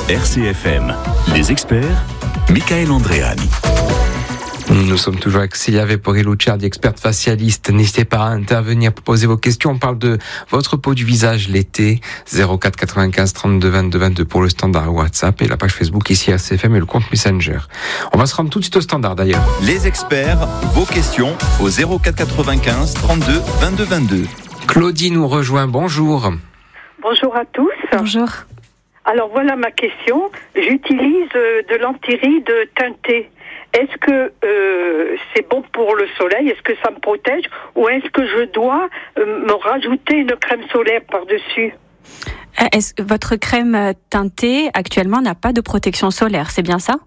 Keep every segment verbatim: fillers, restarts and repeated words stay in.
R C F M. Les experts, Michael Andréani. Nous sommes toujours avec Célia Vepori-Lucciardi, experte facialiste. N'hésitez pas à intervenir pour poser vos questions. On parle de votre peau du visage l'été. zéro quatre quatre-vingt-quinze trente-deux vingt-deux vingt-deux pour le standard WhatsApp et la page Facebook ici à R C F M et le compte Messenger. On va se rendre tout de suite au standard d'ailleurs. Les experts, vos questions au zéro quatre quatre-vingt-quinze trente-deux vingt-deux vingt-deux. Claudie nous rejoint. Bonjour. Bonjour à tous. Bonjour. Alors voilà ma question. J'utilise de l'antiride teinté. Est-ce que euh, c'est bon pour le soleil? Est-ce que ça me protège? Ou est-ce que je dois euh, me rajouter une crème solaire par-dessus? Est-ce que votre crème teintée actuellement n'a pas de protection solaire? C'est bien ça?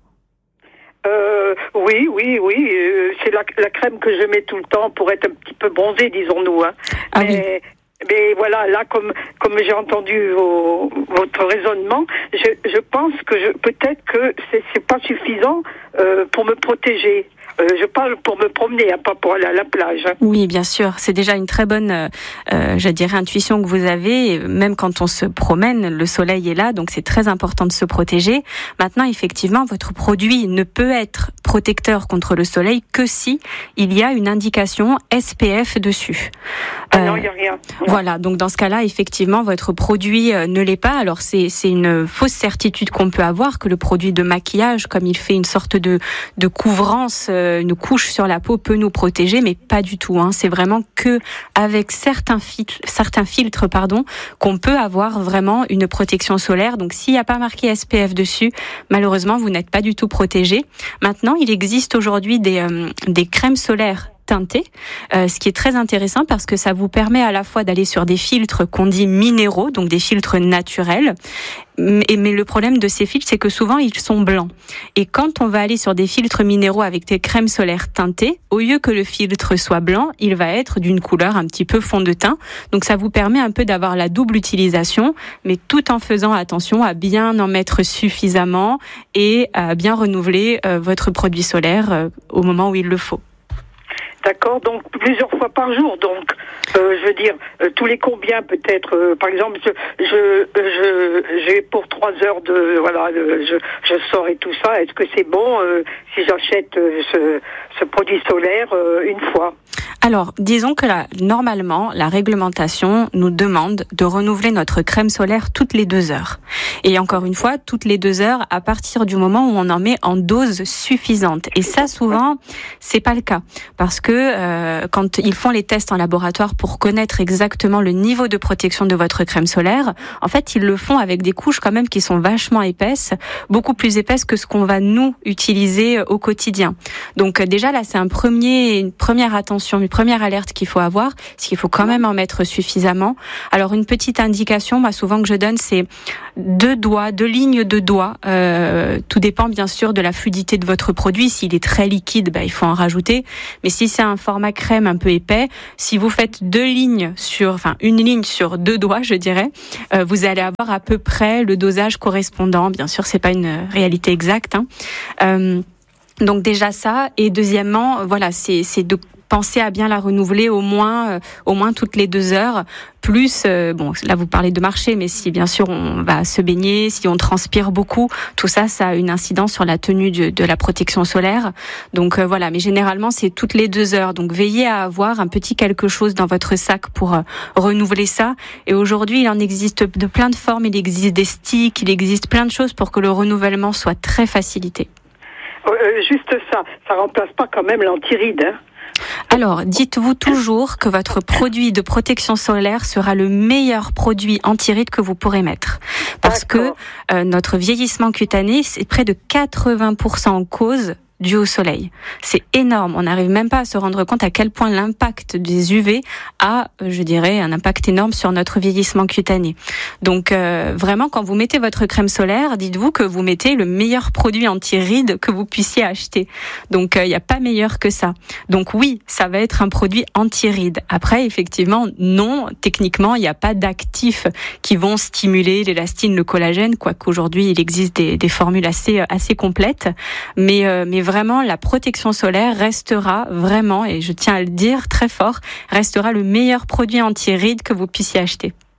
Euh, oui, oui, oui. Euh, c'est la, la crème que je mets tout le temps pour être un petit peu bronzée, disons-nous. Hein. Ah mais, oui. mais voilà, là, comme comme j'ai entendu vos, votre raisonnement, je, je pense que je, peut-être que c'est, c'est pas suffisant euh, pour me protéger. Euh, je parle pour me promener, hein, pas pour aller à la plage. Hein. Oui, bien sûr. C'est déjà une très bonne, euh, je dirais, intuition que vous avez. Même quand on se promène, le soleil est là, donc c'est très important de se protéger. Maintenant, effectivement, votre produit ne peut être protecteur contre le soleil que si il y a une indication S P F dessus. Ah euh, non, il n'y a rien. Non. Voilà, donc dans ce cas-là, effectivement, votre produit euh, ne l'est pas. Alors c'est c'est une fausse certitude qu'on peut avoir que le produit de maquillage, comme il fait une sorte de de couvrance, euh, une couche sur la peau, peut nous protéger, mais pas du tout. Hein. C'est vraiment que avec certains filtres, certains filtres, pardon, qu'on peut avoir vraiment une protection solaire. Donc s'il n'y a pas marqué S P F dessus, malheureusement, vous n'êtes pas du tout protégé. Maintenant, il existe aujourd'hui des euh, des crèmes solaires teintées, euh, ce qui est très intéressant parce que ça vous permet à la fois d'aller sur des filtres qu'on dit minéraux, donc des filtres naturels, mais, mais le problème de ces filtres, c'est que souvent ils sont blancs. Et quand on va aller sur des filtres minéraux avec des crèmes solaires teintées, au lieu que le filtre soit blanc, il va être d'une couleur un petit peu fond de teint. Donc ça vous permet un peu d'avoir la double utilisation, mais tout en faisant attention à bien en mettre suffisamment et à bien renouveler euh, votre produit solaire euh, au moment où il le faut. D'accord, donc plusieurs fois par jour, donc euh, je veux dire euh, tous les combien peut-être, euh, par exemple je je je j'ai pour trois heures de voilà de, je je sors et tout ça, est-ce que c'est bon euh, si j'achète euh, ce ce produit solaire euh, une fois? Alors, disons que là, normalement, la réglementation nous demande de renouveler notre crème solaire toutes les deux heures. Et encore une fois, toutes les deux heures à partir du moment où on en met en dose suffisante. Et ça, souvent, c'est pas le cas. Parce que euh, quand ils font les tests en laboratoire pour connaître exactement le niveau de protection de votre crème solaire, en fait, ils le font avec des couches quand même qui sont vachement épaisses, beaucoup plus épaisses que ce qu'on va nous utiliser au quotidien. Donc déjà là, c'est un premier, une première attention, une première alerte qu'il faut avoir, c'est qu'il faut quand même en mettre suffisamment. Alors une petite indication, moi souvent que je donne, c'est deux doigts, deux lignes de doigts. Euh, tout dépend bien sûr de la fluidité de votre produit. S'il est très liquide, bah, il faut en rajouter. Mais si c'est un format crème un peu épais, si vous faites deux lignes sur, enfin une ligne sur deux doigts, je dirais, euh, vous allez avoir à peu près le dosage correspondant. Bien sûr, c'est pas une réalité exacte. Hein. Euh, donc déjà ça. Et deuxièmement, voilà, c'est, c'est de penser à bien la renouveler au moins, euh, au moins toutes les deux heures. Plus, euh, bon, là vous parlez de marcher, mais si bien sûr on va se baigner, si on transpire beaucoup, tout ça, ça a une incidence sur la tenue de, de la protection solaire. Donc euh, voilà, mais généralement c'est toutes les deux heures. Donc veillez à avoir un petit quelque chose dans votre sac pour euh, renouveler ça. Et aujourd'hui, il en existe de plein de formes. Il existe des sticks, il existe plein de choses pour que le renouvellement soit très facilité. Euh, juste ça, ça remplace pas quand même l'antiride, hein? Alors, dites-vous toujours que votre produit de protection solaire sera le meilleur produit anti-rides que vous pourrez mettre. Parce D'accord. que euh, notre vieillissement cutané, c'est près de quatre-vingts pour cent en cause dû au soleil. C'est énorme. On n'arrive même pas à se rendre compte à quel point l'impact des U V a, je dirais, un impact énorme sur notre vieillissement cutané. Donc, euh, vraiment, quand vous mettez votre crème solaire, dites-vous que vous mettez le meilleur produit anti-rides que vous puissiez acheter. Donc, il euh, n'y a pas meilleur que ça. Donc, oui, ça va être un produit anti-rides. Après, effectivement, non, techniquement, il n'y a pas d'actifs qui vont stimuler l'élastine, le collagène, quoique aujourd'hui, il existe des, des formules assez, assez complètes. Mais, euh, mais vraiment, la protection solaire restera vraiment, et je tiens à le dire très fort, restera le meilleur produit anti-rides que vous puissiez acheter.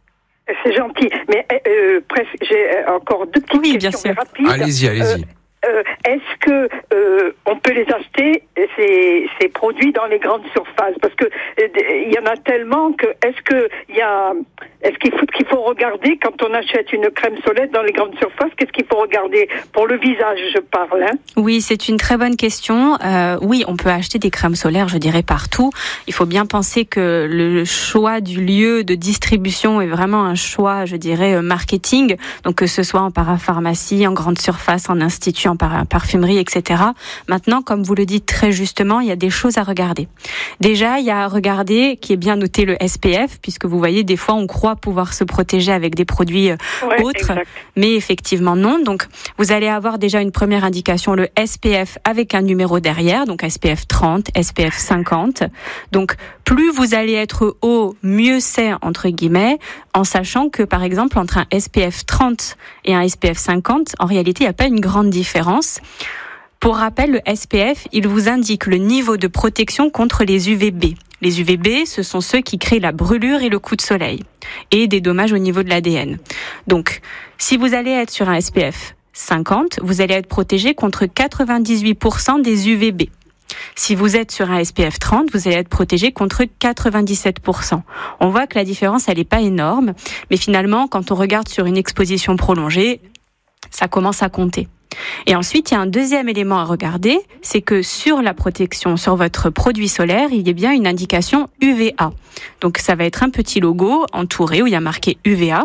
C'est gentil, mais euh, presque, j'ai encore deux petites oui, bien questions sûr. rapides. Allez-y, allez-y. Euh, Euh, est-ce que euh, on peut les acheter ces, ces produits dans les grandes surfaces? Parce que il euh, y en a tellement que est-ce que il y a est-ce qu'il faut qu'il faut regarder quand on achète une crème solaire dans les grandes surfaces? Qu'est-ce qu'il faut regarder pour le visage? Je parle. Hein? Oui, c'est une très bonne question. Euh, oui, on peut acheter des crèmes solaires, je dirais partout. Il faut bien penser que le choix du lieu de distribution est vraiment un choix, je dirais, marketing. Donc que ce soit en parapharmacie, en grande surface, en institut, en par- parfumerie, et cetera. Maintenant, comme vous le dites très justement, il y a des choses à regarder. Déjà, il y a à regarder qui est bien noté le S P F, puisque vous voyez, des fois, on croit pouvoir se protéger avec des produits ouais, autres, exact. mais effectivement non. Donc, vous allez avoir déjà une première indication, le S P F avec un numéro derrière, donc S P F trente, S P F cinquante. Donc, plus vous allez être haut, mieux c'est, entre guillemets, en sachant que, par exemple, entre un S P F trente et un S P F cinquante, en réalité, il n'y a pas une grande différence. Pour rappel, le S P F, il vous indique le niveau de protection contre les U V B. Les U V B, ce sont ceux qui créent la brûlure et le coup de soleil, et des dommages au niveau de l'A D N. Donc, si vous allez être sur un S P F cinquante, vous allez être protégé contre quatre-vingt-dix-huit pour cent des U V B. Si vous êtes sur un S P F trente, vous allez être protégé contre quatre-vingt-dix-sept pour cent. On voit que la différence, elle n'est pas énorme, mais finalement, quand on regarde sur une exposition prolongée, ça commence à compter. Et ensuite, il y a un deuxième élément à regarder, c'est que sur la protection, sur votre produit solaire, il y a bien une indication U V A. Donc, ça va être un petit logo entouré où il y a marqué U V A.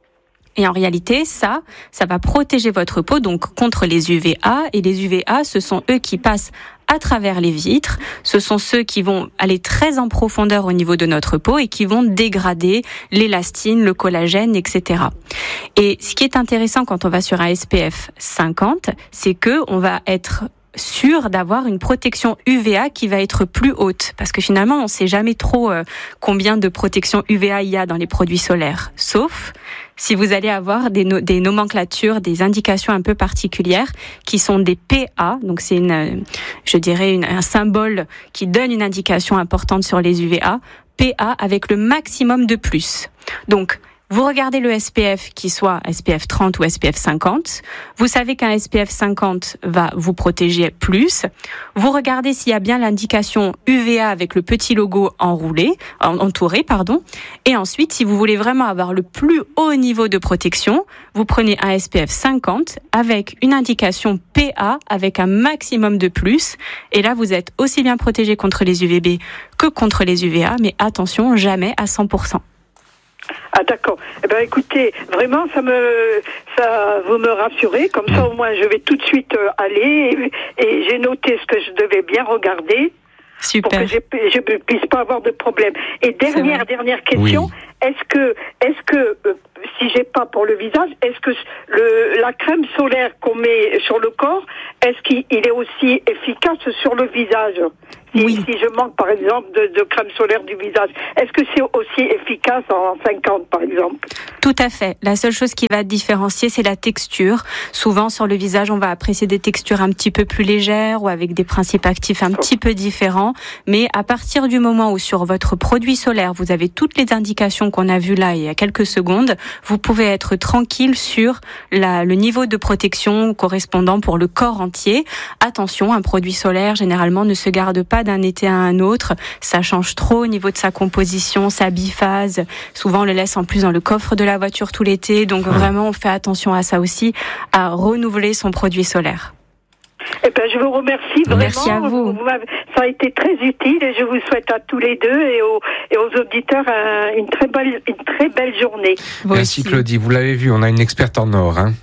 Et en réalité, ça, ça va protéger votre peau donc contre les U V A. Et les U V A, ce sont eux qui passent à travers les vitres. Ce sont ceux qui vont aller très en profondeur au niveau de notre peau et qui vont dégrader l'élastine, le collagène, et cetera. Et ce qui est intéressant quand on va sur un S P F cinquante, c'est que on va être sûr d'avoir une protection U V A qui va être plus haute. Parce que finalement, on ne sait jamais trop euh, combien de protection U V A il y a dans les produits solaires. Sauf si vous allez avoir des, no- des nomenclatures, des indications un peu particulières qui sont des P A. Donc c'est une, je dirais une, un symbole qui donne une indication importante sur les U V A. P A avec le maximum de plus. Donc, vous regardez le S P F qui soit S P F trente ou S P F cinquante. Vous savez qu'un S P F cinquante va vous protéger plus. Vous regardez s'il y a bien l'indication U V A avec le petit logo enroulé, entouré, pardon. Et ensuite, si vous voulez vraiment avoir le plus haut niveau de protection, vous prenez un S P F cinquante avec une indication P A avec un maximum de plus. Et là, vous êtes aussi bien protégé contre les U V B que contre les U V A, mais attention, jamais à cent pour cent. Ah d'accord. Eh ben écoutez, vraiment ça me ça vous me rassurez, comme ça au moins je vais tout de suite euh, aller et, et j'ai noté ce que je devais bien regarder. Super. Pour que je ne puisse pas avoir de problème. Et dernière dernière question, oui. est-ce que est-ce que euh, si j'ai pas pour le visage, est-ce que le la crème solaire qu'on met sur le corps, est-ce qu'il il est aussi efficace sur le visage? Si, oui. si je manque par exemple de, de crème solaire du visage, est-ce que c'est aussi efficace en cinquante par exemple? Tout à fait. La seule chose qui va différencier, c'est la texture. Souvent sur le visage, on va apprécier des textures un petit peu plus légères ou avec des principes actifs un petit peu différents. Mais à partir du moment où sur votre produit solaire, vous avez toutes les indications qu'on a vues là il y a quelques secondes, vous pouvez être tranquille sur la, le niveau de protection correspondant pour le corps entier. Attention, un produit solaire généralement ne se garde pas d'un été à un autre, ça change trop au niveau de sa composition, sa biphase. Souvent on le laisse en plus dans le coffre de la voiture tout l'été, donc vraiment on fait attention à ça aussi, à renouveler son produit solaire. Eh ben, je vous remercie vraiment. Merci à vous. vous ça a été très utile et je vous souhaite à tous les deux et aux, et aux auditeurs un, une très belle, une très belle journée. Vous Merci aussi. Claudie, vous l'avez vu, on a une experte en or. Hein.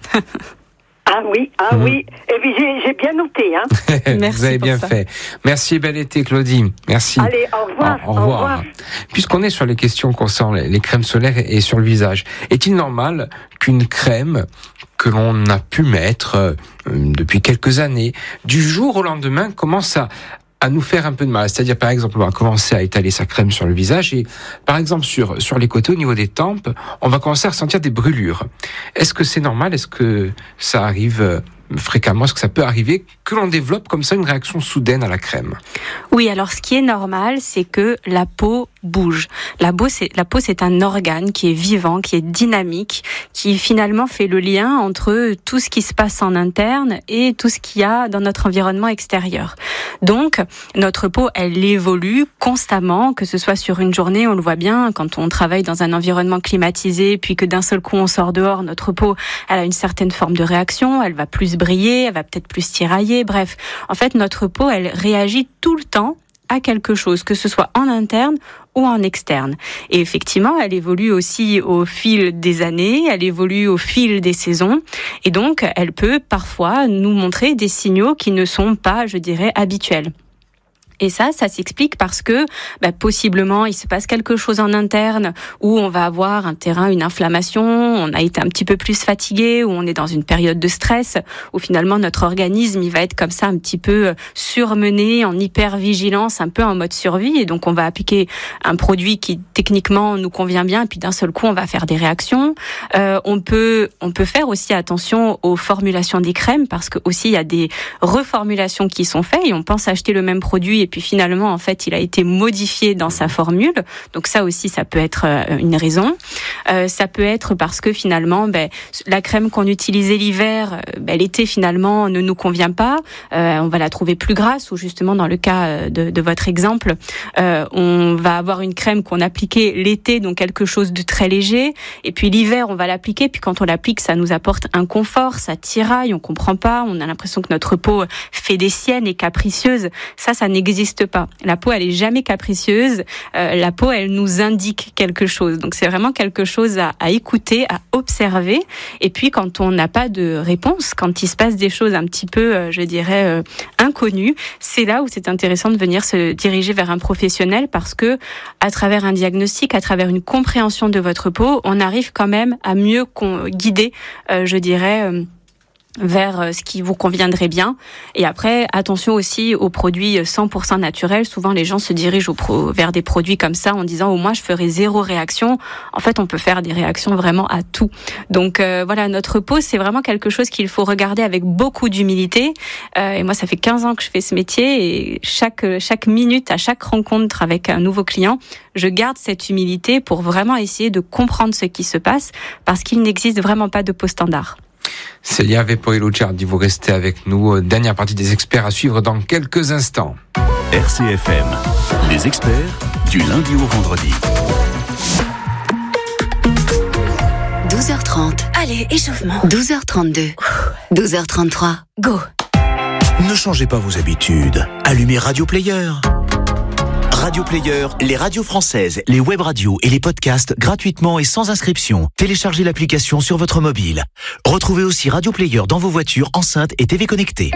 Ah oui, ah mmh. oui. Et puis j'ai, j'ai bien noté. Hein. Merci. Vous avez bien ça. fait. Merci, bel été, Claudie. Merci. Allez, au revoir. Au, au, revoir. au revoir. Puisqu'on est sur les questions concernant les, les crèmes solaires et, et sur le visage, est-il normal qu'une crème que l'on a pu mettre euh, depuis quelques années, du jour au lendemain, commence à à nous faire un peu de mal, c'est-à-dire par exemple on va commencer à étaler sa crème sur le visage et par exemple sur sur les côtés au niveau des tempes, on va commencer à ressentir des brûlures. Est-ce que c'est normal? Est-ce que ça arrive fréquemment? Est-ce que ça peut arriver que l'on développe comme ça une réaction soudaine à la crème. Oui, alors ce qui est normal, c'est que la peau bouge. La peau, c'est, la peau, c'est un organe qui est vivant, qui est dynamique, qui finalement fait le lien entre tout ce qui se passe en interne et tout ce qu'il y a dans notre environnement extérieur. Donc, notre peau, elle évolue constamment, que ce soit sur une journée, on le voit bien, quand on travaille dans un environnement climatisé, puis que d'un seul coup on sort dehors, notre peau, elle a une certaine forme de réaction, elle va plus briller, elle va peut-être plus tirailler, bref. En fait, notre peau, elle réagit tout le temps à quelque chose, que ce soit en interne ou en externe. Et effectivement, elle évolue aussi au fil des années, elle évolue au fil des saisons, et donc elle peut parfois nous montrer des signaux qui ne sont pas, je dirais, habituels. Et ça, ça s'explique parce que bah, possiblement il se passe quelque chose en interne où on va avoir un terrain, une inflammation, on a été un petit peu plus fatigué, où on est dans une période de stress, où finalement notre organisme il va être comme ça un petit peu surmené, en hypervigilance, un peu en mode survie, et donc on va appliquer un produit qui techniquement nous convient bien, et puis d'un seul coup on va faire des réactions. Euh, on peut on peut faire aussi attention aux formulations des crèmes, parce que aussi il y a des reformulations qui sont faites et on pense acheter le même produit et puis finalement, en fait, il a été modifié dans sa formule. Donc ça aussi, ça peut être une raison. Euh, ça peut être parce que finalement, ben, la crème qu'on utilisait l'hiver, ben, l'été finalement ne nous convient pas. Euh, on va la trouver plus grasse, ou justement dans le cas de, de votre exemple, euh, on va avoir une crème qu'on appliquait l'été, donc quelque chose de très léger. Et puis l'hiver, on va l'appliquer. Puis quand on l'applique, ça nous apporte un confort, ça tiraille, on comprend pas. On a l'impression que notre peau fait des siennes et capricieuse. Ça, ça n'existe n'existe pas. La peau, elle est jamais capricieuse. Euh, la peau, elle nous indique quelque chose. Donc, c'est vraiment quelque chose à, à écouter, à observer. Et puis, quand on n'a pas de réponse, quand il se passe des choses un petit peu, euh, je dirais, euh, inconnues, c'est là où c'est intéressant de venir se diriger vers un professionnel, parce que, à travers un diagnostic, à travers une compréhension de votre peau, on arrive quand même à mieux guider, euh, je dirais, euh, vers ce qui vous conviendrait bien. Et après, attention aussi aux produits cent pour cent naturels. Souvent, les gens se dirigent au pro, vers des produits comme ça en disant « au moins, je ferai zéro réaction ». En fait, on peut faire des réactions vraiment à tout. Donc euh, voilà, notre peau, c'est vraiment quelque chose qu'il faut regarder avec beaucoup d'humilité. Euh, et moi, ça fait quinze ans que je fais ce métier, et chaque, chaque minute, à chaque rencontre avec un nouveau client, je garde cette humilité pour vraiment essayer de comprendre ce qui se passe, parce qu'il n'existe vraiment pas de peau standard. Célia Vepori-Lucciardi, vous restez avec nous. Dernière partie des experts à suivre dans quelques instants. R C F M, les experts du lundi au vendredi. douze heures trente. Allez, échauffement. douze heures trente-deux. douze heures trente-trois. Go. Ne changez pas vos habitudes. Allumez Radio Player. Radio Player, les radios françaises, les web radios et les podcasts gratuitement et sans inscription. Téléchargez l'application sur votre mobile. Retrouvez aussi Radio Player dans vos voitures, enceintes et T V connectées.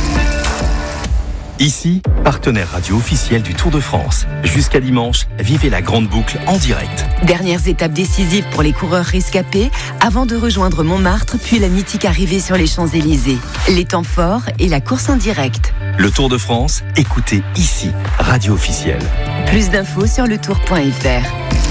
Ici, partenaire radio officiel du Tour de France. Jusqu'à dimanche, vivez la grande boucle en direct. Dernières étapes décisives pour les coureurs rescapés avant de rejoindre Montmartre, puis la mythique arrivée sur les Champs-Élysées. Les temps forts et la course en direct. Le Tour de France, écoutez ici, radio officielle. Plus d'infos sur le tour point f r.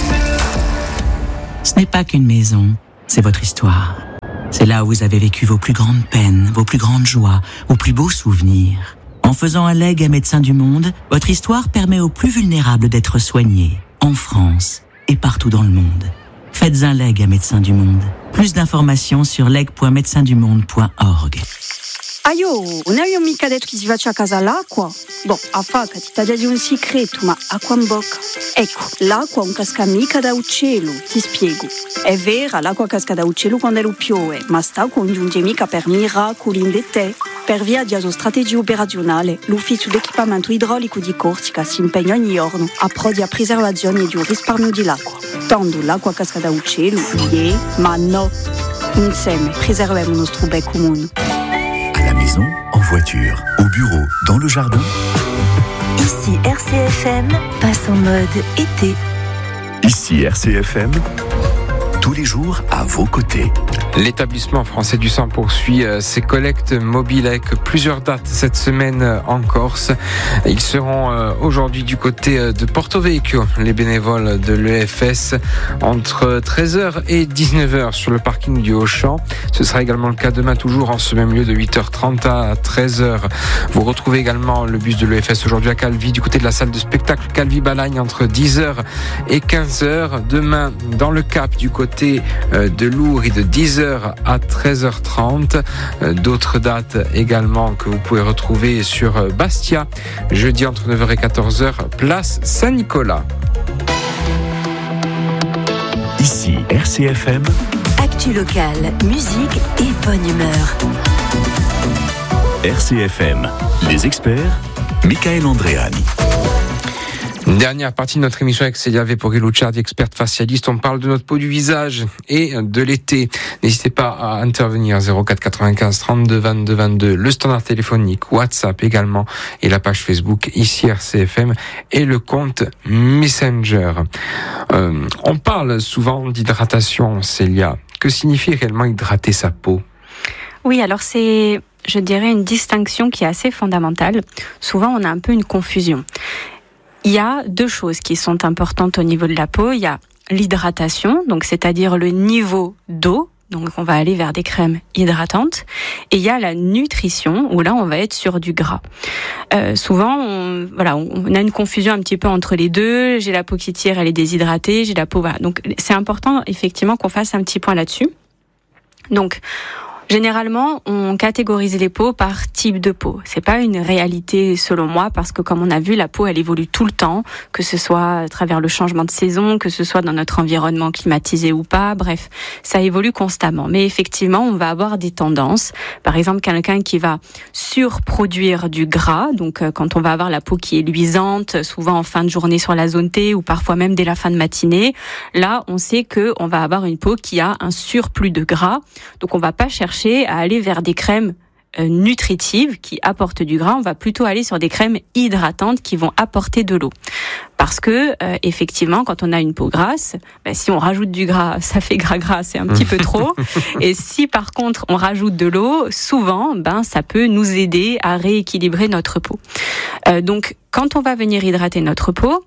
Ce n'est pas qu'une maison, c'est votre histoire. C'est là où vous avez vécu vos plus grandes peines, vos plus grandes joies, vos plus beaux souvenirs. En faisant un legs à Médecins du Monde, votre histoire permet aux plus vulnérables d'être soignés, en France et partout dans le monde. Faites un leg à Médecins du Monde. Plus d'informations sur leg point médecins du monde point org. Aio, non io mica detto che si faccia a casa l'acqua. Boh, a faca ti taglia di un segreto, ma acqua in bocca. Ecco, l'acqua non casca mica da uccello, ti spiego. È vera, l'acqua casca da uccello quando lo piove, ma sta congiunge mica per miracoli in te. Per via di una strategia operazionale, l'ufficio d'equipamento idraulico di Corsica si impegna ogni giorno a pro di preservazione di un risparmio dell'acqua. Tanto l'acqua casca da uccello, yeah, ma no. Insieme preserviamo il nostro bel comune. À la maison, en voiture, au bureau, dans le jardin. Ici R C F M passe en mode été. Ici R C F M, tous les jours à vos côtés. L'établissement français du sang poursuit ses collectes mobiles avec plusieurs dates cette semaine en Corse. Ils seront aujourd'hui du côté de Porto Vecchio, les bénévoles de l'E F S, entre treize heures et dix-neuf heures sur le parking du Auchan. Ce sera également le cas demain, toujours en ce même lieu, de huit heures trente à treize heures. Vous retrouvez également le bus de l'E F S aujourd'hui à Calvi, du côté de la salle de spectacle Calvi-Balagne, entre dix heures et quinze heures. Demain, dans le Cap, du côté de Lourdes, de dix heures à treize heures trente. D'autres dates également que vous pouvez retrouver sur Bastia, jeudi entre neuf heures et quatorze heures, place Saint-Nicolas. Ici R C F M. Actu locale, musique et bonne humeur. R C F M, les experts, Michael Andréani. Dernière partie de notre émission avec Célia Vepori-Lucciardi, experte facialiste. On parle de notre peau du visage et de l'été. N'hésitez pas à intervenir. zéro quatre quatre-vingt-quinze trente-deux vingt-deux vingt-deux, le standard téléphonique, WhatsApp également, et la page Facebook ici R C F M et le compte Messenger. Euh, on parle souvent d'hydratation, Célia. Que signifie réellement hydrater sa peau ? Oui, alors c'est, je dirais, une distinction qui est assez fondamentale. Souvent, on a un peu une confusion. Il y a deux choses qui sont importantes au niveau de la peau. Il y a l'hydratation, donc c'est-à-dire le niveau d'eau. Donc on va aller vers des crèmes hydratantes. Et il y a la nutrition, où là on va être sur du gras. Euh, souvent, on, voilà, on a une confusion un petit peu entre les deux. J'ai la peau qui tire, elle est déshydratée. J'ai la peau, voilà. Donc c'est important effectivement qu'on fasse un petit point là-dessus. Donc généralement, on catégorise les peaux par type de peau. C'est pas une réalité selon moi, parce que comme on a vu, la peau elle évolue tout le temps, que ce soit à travers le changement de saison, que ce soit dans notre environnement climatisé ou pas. Bref, ça évolue constamment. Mais effectivement, on va avoir des tendances. Par exemple, quelqu'un qui va surproduire du gras, donc euh, quand on va avoir la peau qui est luisante, souvent en fin de journée sur la zone T ou parfois même dès la fin de matinée, là, on sait que on va avoir une peau qui a un surplus de gras. Donc on va pas chercher à aller vers des crèmes euh, nutritives qui apportent du gras. On va plutôt aller sur des crèmes hydratantes qui vont apporter de l'eau. Parce que euh, effectivement, quand on a une peau grasse, ben, si on rajoute du gras, ça fait gras gras, c'est un petit peu trop. Et si par contre on rajoute de l'eau, souvent, ben ça peut nous aider à rééquilibrer notre peau. Euh, donc, quand on va venir hydrater notre peau,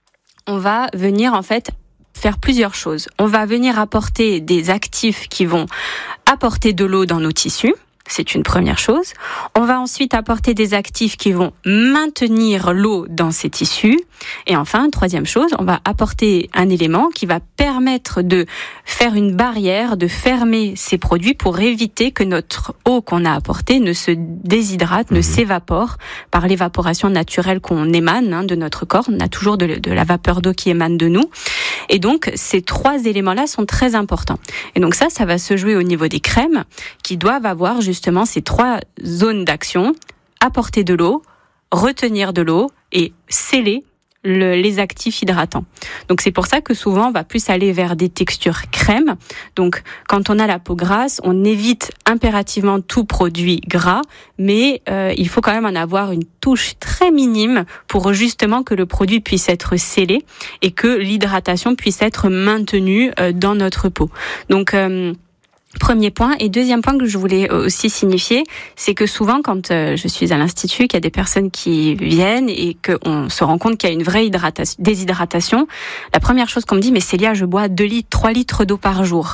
on va venir en fait faire plusieurs choses. On va venir apporter des actifs qui vont apporter de l'eau dans nos tissus. C'est une première chose. On va ensuite apporter des actifs qui vont maintenir l'eau dans ces tissus. Et enfin, troisième chose, on va apporter un élément qui va permettre de faire une barrière, de fermer ces produits pour éviter que notre eau qu'on a apportée ne se déshydrate, ne s'évapore par l'évaporation naturelle qu'on émane hein, de notre corps. On a toujours de, de la vapeur d'eau qui émane de nous. Et donc, ces trois éléments-là sont très importants. Et donc ça, ça va se jouer au niveau des crèmes qui doivent avoir justement ces trois zones d'action, apporter de l'eau, retenir de l'eau et sceller le, les actifs hydratants. Donc c'est pour ça que souvent on va plus aller vers des textures crème. Donc quand on a la peau grasse, on évite impérativement tout produit gras, mais euh, il faut quand même en avoir une touche très minime pour justement que le produit puisse être scellé et que l'hydratation puisse être maintenue euh, dans notre peau. Donc euh, Premier point. Et deuxième point que je voulais aussi signifier, c'est que souvent, quand euh, je suis à l'Institut, qu'il y a des personnes qui viennent et qu'on se rend compte qu'il y a une vraie hydratation, déshydratation, la première chose qu'on me dit, mais Célia, je bois deux litres, trois litres d'eau par jour.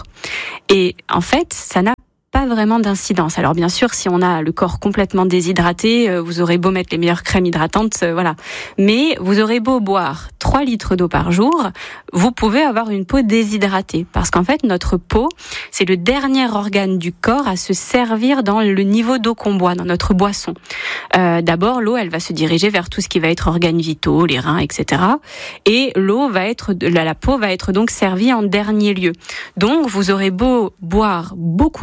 Et en fait, ça n'a pas vraiment d'incidence. Alors bien sûr, si on a le corps complètement déshydraté, euh, vous aurez beau mettre les meilleures crèmes hydratantes, euh, voilà. Mais vous aurez beau boire trois litres d'eau par jour, vous pouvez avoir une peau déshydratée. Parce qu'en fait, notre peau, c'est le dernier organe du corps à se servir dans le niveau d'eau qu'on boit, dans notre boisson. Euh, d'abord, l'eau, elle va se diriger vers tout ce qui va être organes vitaux, les reins, et cetera. Et l'eau va être, la, la peau va être donc servie en dernier lieu. Donc, vous aurez beau boire beaucoup d'eau, vous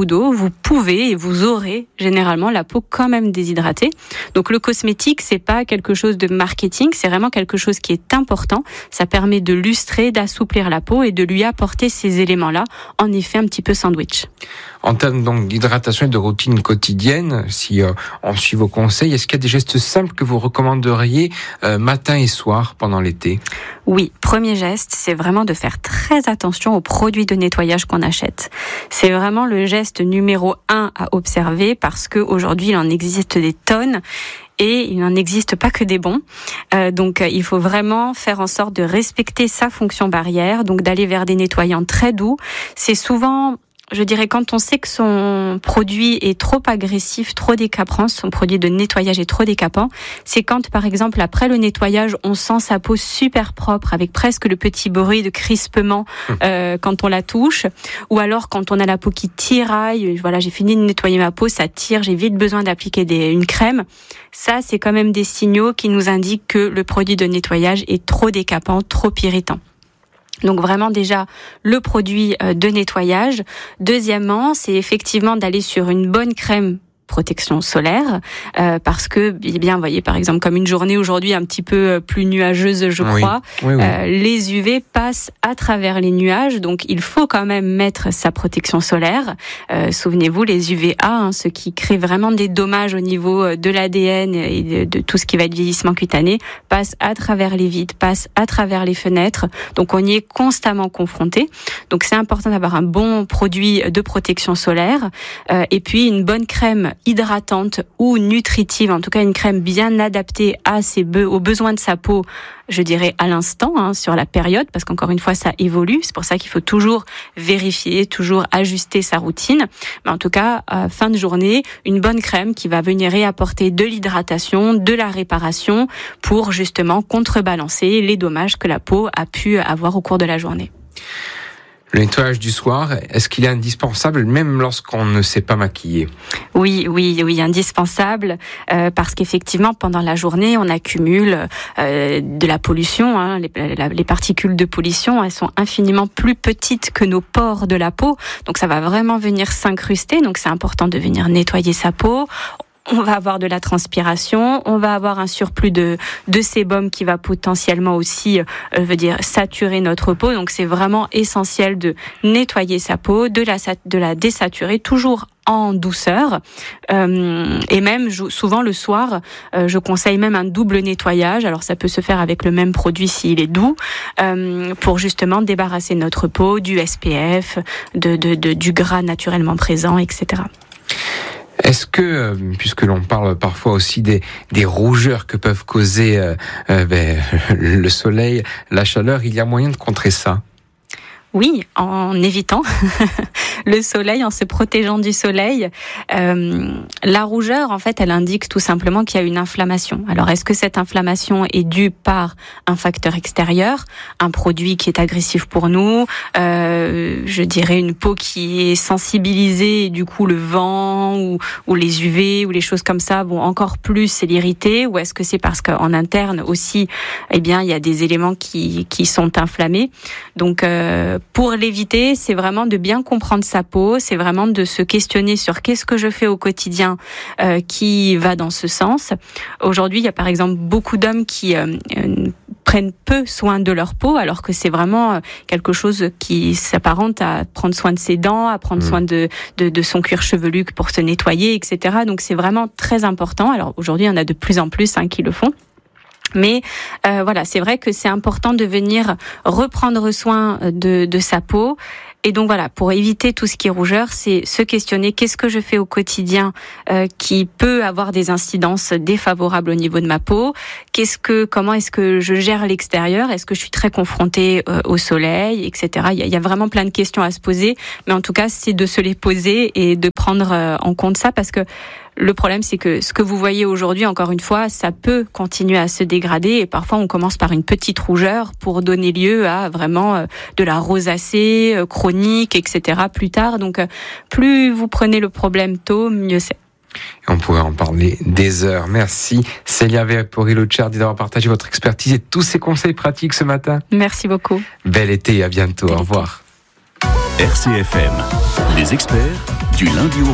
vous pouvez et vous aurez généralement la peau quand même déshydratée. Donc le cosmétique, c'est pas quelque chose de marketing, c'est vraiment quelque chose qui est important. Ça permet de lustrer, d'assouplir la peau et de lui apporter ces éléments-là, en effet un petit peu sandwich. En termes donc d'hydratation et de routine quotidienne, si euh, on suit vos conseils, est-ce qu'il y a des gestes simples que vous recommanderiez euh, matin et soir pendant l'été ? Oui, premier geste, c'est vraiment de faire très attention aux produits de nettoyage qu'on achète. C'est vraiment le geste numéro un à observer parce qu'aujourd'hui, il en existe des tonnes. Et il n'en existe pas que des bons. Euh, donc, euh, il faut vraiment faire en sorte de respecter sa fonction barrière, donc d'aller vers des nettoyants très doux. C'est souvent... Je dirais quand on sait que son produit est trop agressif, trop décapant, son produit de nettoyage est trop décapant, c'est quand par exemple après le nettoyage on sent sa peau super propre avec presque le petit bruit de crispement euh, quand on la touche, ou alors quand on a la peau qui tiraille, voilà j'ai fini de nettoyer ma peau, ça tire, j'ai vite besoin d'appliquer des, une crème. Ça c'est quand même des signaux qui nous indiquent que le produit de nettoyage est trop décapant, trop irritant. Donc vraiment déjà le produit de nettoyage. Deuxièmement, c'est effectivement d'aller sur une bonne crème protection solaire euh, parce que eh bien vous voyez par exemple comme une journée aujourd'hui un petit peu plus nuageuse je crois, oui, oui, oui. Euh, les U V passent à travers les nuages, donc il faut quand même mettre sa protection solaire. Euh, souvenez-vous les U V A, hein, ce qui crée vraiment des dommages au niveau de l'A D N et de, de tout ce qui va être vieillissement cutané, passe à travers les vitres, passe à travers les fenêtres, donc on y est constamment confronté. Donc c'est important d'avoir un bon produit de protection solaire euh, et puis une bonne crème hydratante ou nutritive, en tout cas une crème bien adaptée à ses be- aux besoins de sa peau, je dirais à l'instant, hein, sur la période, parce qu'encore une fois ça évolue, c'est pour ça qu'il faut toujours vérifier, toujours ajuster sa routine, mais en tout cas, à fin de journée, une bonne crème qui va venir réapporter de l'hydratation, de la réparation, pour justement contrebalancer les dommages que la peau a pu avoir au cours de la journée. Le nettoyage du soir, est-ce qu'il est indispensable même lorsqu'on ne s'est pas maquillé ? Oui, oui, oui, indispensable, euh, parce qu'effectivement, pendant la journée, on accumule euh, de la pollution. Hein, les, la, les particules de pollution, elles sont infiniment plus petites que nos pores de la peau, donc ça va vraiment venir s'incruster. Donc c'est important de venir nettoyer sa peau. On va avoir de la transpiration, on va avoir un surplus de, de sébum qui va potentiellement aussi euh, veut dire saturer notre peau. Donc c'est vraiment essentiel de nettoyer sa peau, de la, de la désaturer, toujours en douceur. Euh, et même souvent le soir, euh, je conseille même un double nettoyage. Alors ça peut se faire avec le même produit s'il est doux, euh, pour justement débarrasser notre peau du S P F, de, de, de, du gras naturellement présent, et cetera. Est-ce que, puisque l'on parle parfois aussi des, des rougeurs que peuvent causer euh, euh, ben, le soleil, la chaleur, il y a moyen de contrer ça ? Oui, en évitant le soleil, en se protégeant du soleil. Euh, la rougeur, en fait, elle indique tout simplement qu'il y a une inflammation. Alors, est-ce que cette inflammation est due par un facteur extérieur, un produit qui est agressif pour nous, euh, je dirais une peau qui est sensibilisée, et du coup le vent ou, ou les U V ou les choses comme ça vont encore plus l'irriter, ou est-ce que c'est parce qu'en interne aussi, eh bien, il y a des éléments qui, qui sont inflammés. Donc, euh, pour l'éviter, c'est vraiment de bien comprendre sa peau, c'est vraiment de se questionner sur qu'est-ce que je fais au quotidien euh, qui va dans ce sens. Aujourd'hui, il y a par exemple beaucoup d'hommes qui euh, euh, prennent peu soin de leur peau, alors que c'est vraiment quelque chose qui s'apparente à prendre soin de ses dents, à prendre mmh. soin de, de, de son cuir chevelu pour se nettoyer, et cetera. Donc c'est vraiment très important. Alors aujourd'hui, il y en a de plus en plus hein, qui le font. Mais euh, voilà, c'est vrai que c'est important de venir reprendre soin de, de sa peau. Et donc voilà, pour éviter tout ce qui est rougeur, c'est se questionner qu'est-ce que je fais au quotidien euh, qui peut avoir des incidences défavorables au niveau de ma peau. Qu'est-ce que, comment est-ce que je gère l'extérieur ? Est-ce que je suis très confrontée euh, au soleil, et cetera. Il y, a, il y a vraiment plein de questions à se poser, mais en tout cas, c'est de se les poser et de prendre euh, en compte ça, parce que le problème, c'est que ce que vous voyez aujourd'hui, encore une fois, ça peut continuer à se dégrader, et parfois on commence par une petite rougeur pour donner lieu à vraiment euh, de la rosacée euh, chronique, et cetera plus tard. Donc, euh, plus vous prenez le problème tôt, mieux c'est. On pourrait en parler des heures. Merci Célia Vepori-Lucciardi d'avoir partagé votre expertise et tous ces conseils pratiques ce matin. Merci beaucoup. Bel été et à bientôt. Bel Au revoir. R C F M, les experts du lundi au